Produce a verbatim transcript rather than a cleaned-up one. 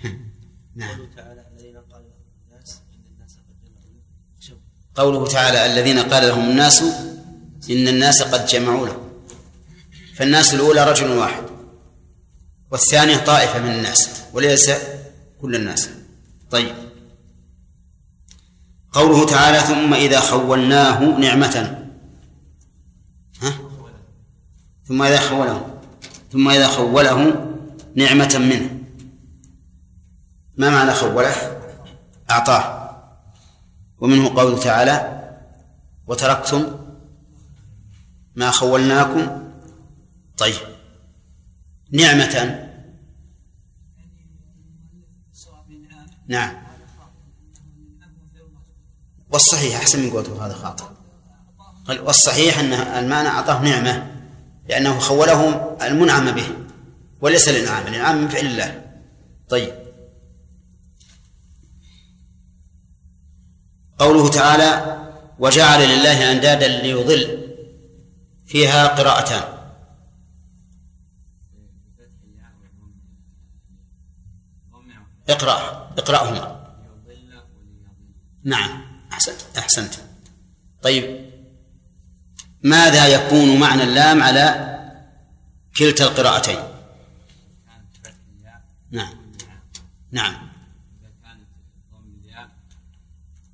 نعم. قوله تعالى الذين قال لهم الناس إن الناس قد جمعوا له، فالناس الأولى رجل واحد، والثانية طائفة من الناس وليس كل الناس. طيب، قوله تعالى ثم إذا خولناه نعمة، ها؟ ثم إذا خوله ثم إذا خوله نعمة منه، ما معنى خوله؟ أعطاه. ومنه قوله تعالى وتركتم ما خولناكم. طيب، نعمة، نعم، والصحيح أحسن من قوله هذا خاطئ، والصحيح أن المعنى أعطاه نعمة لأنه خوله المنعم به وليس الإنعام، الإنعام من فعل الله. طيب، قوله تعالى وجعل لله أندادا ليضل، فيها قراءتان، اقرأ اقرأهما. نعم، أحسنت أحسنت. طيب، ماذا يكون معنى اللام على كلتا القراءتين؟ نعم نعم